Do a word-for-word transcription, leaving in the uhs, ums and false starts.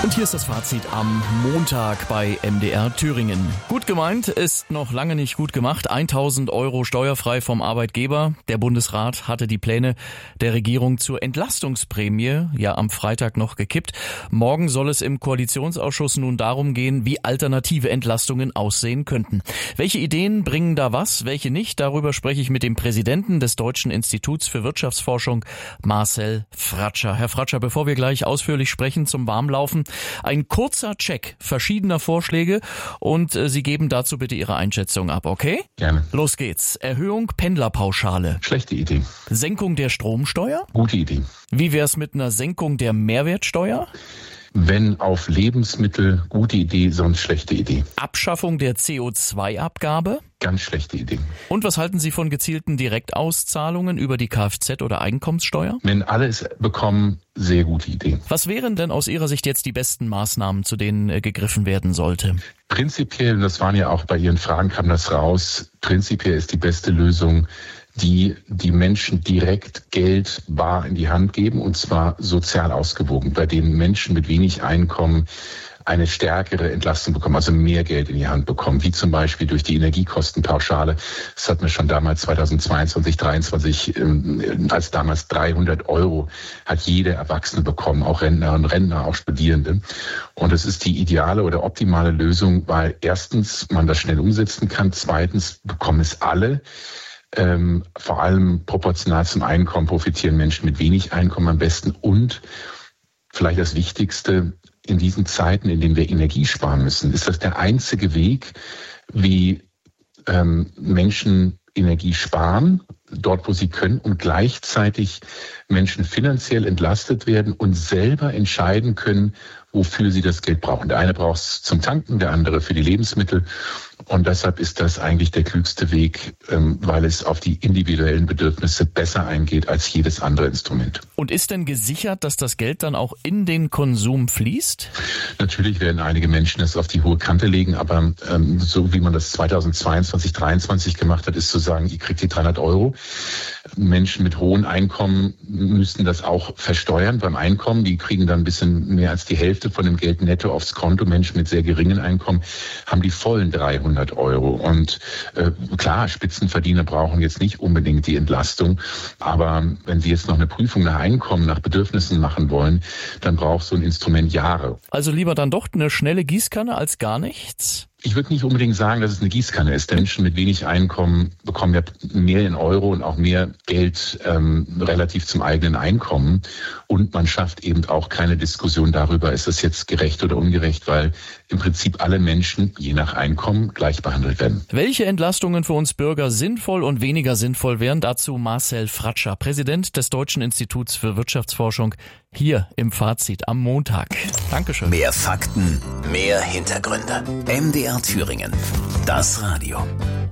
Und hier ist das Fazit am Montag bei M D R Thüringen. Gut gemeint ist noch lange nicht gut gemacht. tausend Euro steuerfrei vom Arbeitgeber. Der Bundesrat hatte die Pläne der Regierung zur Entlastungsprämie ja am Freitag noch gekippt. Morgen soll es im Koalitionsausschuss nun darum gehen, wie alternative Entlastungen aussehen könnten. Welche Ideen bringen da was, welche nicht? Darüber spreche ich mit dem Präsidenten des Deutschen Instituts für Wirtschaftsforschung, Marcel Fratscher. Herr Fratscher, bevor wir gleich ausführlich sprechen zum Warmlaufen, ein kurzer Check verschiedener Vorschläge und äh, Sie geben dazu bitte Ihre Einschätzung ab, okay? Gerne. Los geht's. Erhöhung Pendlerpauschale. Schlechte Idee. Senkung der Stromsteuer? Gute Idee. Wie wär's mit einer Senkung der Mehrwertsteuer? Wenn auf Lebensmittel, gute Idee, sonst schlechte Idee. Abschaffung der C O zwei Abgabe? Ganz schlechte Idee. Und was halten Sie von gezielten Direktauszahlungen über die Kfz- oder Einkommenssteuer? Wenn alle es bekommen, sehr gute Idee. Was wären denn aus Ihrer Sicht jetzt die besten Maßnahmen, zu denen äh, gegriffen werden sollte? Prinzipiell, das waren ja auch bei Ihren Fragen, kam das raus, prinzipiell ist die beste Lösung, die die Menschen direkt Geld bar in die Hand geben, und zwar sozial ausgewogen, bei denen Menschen mit wenig Einkommen eine stärkere Entlastung bekommen, also mehr Geld in die Hand bekommen, wie zum Beispiel durch die Energiekostenpauschale. Das hatten wir schon damals zweitausendzweiundzwanzig, dreiundzwanzig, ähm, als damals dreihundert Euro hat jeder Erwachsene bekommen, auch Rentnerinnen und Rentner, auch Studierende. Und das ist die ideale oder optimale Lösung, weil erstens man das schnell umsetzen kann, zweitens bekommen es alle. Ähm, vor allem proportional zum Einkommen profitieren Menschen mit wenig Einkommen am besten, und vielleicht das Wichtigste, in diesen Zeiten, in denen wir Energie sparen müssen, ist das der einzige Weg, wie ähm, Menschen Energie sparen, dort wo sie können, und gleichzeitig Menschen finanziell entlastet werden und selber entscheiden können, wofür sie das Geld brauchen. Der eine braucht es zum Tanken, der andere für die Lebensmittel. Und deshalb ist das eigentlich der klügste Weg, weil es auf die individuellen Bedürfnisse besser eingeht als jedes andere Instrument. Und ist denn gesichert, dass das Geld dann auch in den Konsum fließt? Natürlich werden einige Menschen es auf die hohe Kante legen, aber ähm, so wie man das zweitausendzweiundzwanzig, dreiundzwanzig gemacht hat, ist zu sagen, ihr kriegt die dreihundert Euro. Menschen mit hohen Einkommen müssten das auch versteuern beim Einkommen. Die kriegen dann ein bisschen mehr als die Hälfte von dem Geld netto aufs Konto. Menschen mit sehr geringen Einkommen haben die vollen dreihundert Euro. Und äh, klar, Spitzenverdiener brauchen jetzt nicht unbedingt die Entlastung. Aber wenn sie jetzt noch eine Prüfung nach Einkommen, nach Bedürfnissen machen wollen, dann braucht so ein Instrument Jahre. Also lieber dann doch eine schnelle Gießkanne als gar nichts? Ich würde nicht unbedingt sagen, dass es eine Gießkanne ist. Denn Menschen mit wenig Einkommen bekommen ja mehr in Euro und auch mehr Geld ähm, relativ zum eigenen Einkommen. Und man schafft eben auch keine Diskussion darüber, ist das jetzt gerecht oder ungerecht, weil im Prinzip alle Menschen je nach Einkommen gleich behandelt werden. Welche Entlastungen für uns Bürger sinnvoll und weniger sinnvoll wären? Dazu Marcel Fratscher, Präsident des Deutschen Instituts für Wirtschaftsforschung, hier im Fazit am Montag. Dankeschön. Mehr Fakten, mehr Hintergründe. M D R Thüringen. Das Radio.